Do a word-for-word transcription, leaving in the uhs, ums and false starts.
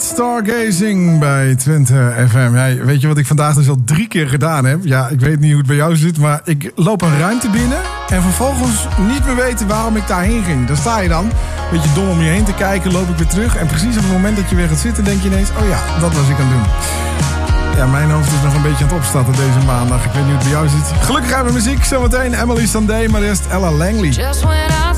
Stargazing bij Twente F M. Hey, weet je wat ik vandaag dus al drie keer gedaan heb? Ja, ik weet niet hoe het bij jou zit, maar ik loop een ruimte binnen en vervolgens niet meer weten waarom ik daarheen ging. Daar sta je dan, een beetje dom om je heen te kijken, loop ik weer terug. En precies op het moment dat je weer gaat zitten, denk je ineens, oh ja, dat was ik aan het doen. Ja, mijn hoofd is nog een beetje aan het opstarten deze maandag. Ik weet niet hoe het bij jou zit. Gelukkig hebben we muziek. Zometeen Emily Sandé, maar eerst Ella Langley. Just when I